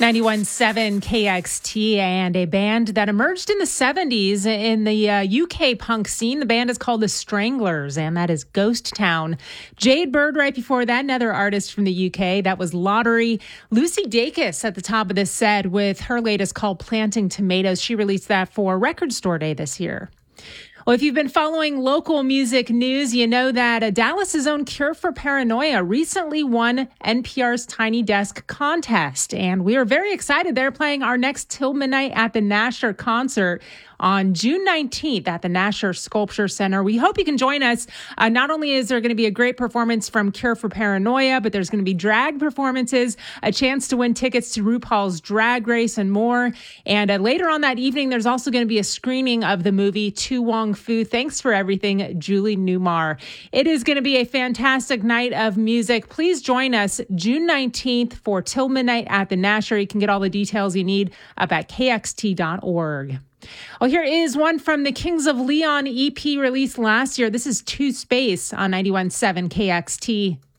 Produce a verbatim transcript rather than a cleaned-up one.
ninety-one point seven K X T, and a band that emerged in the seventies in the uh, U K punk scene. The band is called The Stranglers, and that is Ghost Town. Jade Bird right before that, another artist from the U K. That was Lottery. Lucy Dacus at the top of this set with her latest called Planting Tomatoes. She released that for Record Store Day this year. Well, if you've been following local music news, you know that uh, Dallas's own Cure for Paranoia recently won N P R's Tiny Desk contest. And we are very excited. They're playing our next Till Midnight at the Nasher concert on June nineteenth at the Nasher Sculpture Center. We hope you can join us. Uh, not only is there going to be a great performance from Cure for Paranoia, but there's going to be drag performances, a chance to win tickets to RuPaul's Drag Race, and more. And uh, later on that evening, there's also going to be a screening of the movie To Wong Fu. Thanks for everything, Julie Newmar. It is going to be a fantastic night of music. Please join us June nineteenth for Till Midnight at the Nasher. You can get all the details you need up at K X T dot org. Well, here is one from the Kings of Leon E P released last year. This is Two Space on ninety-one point seven K X T.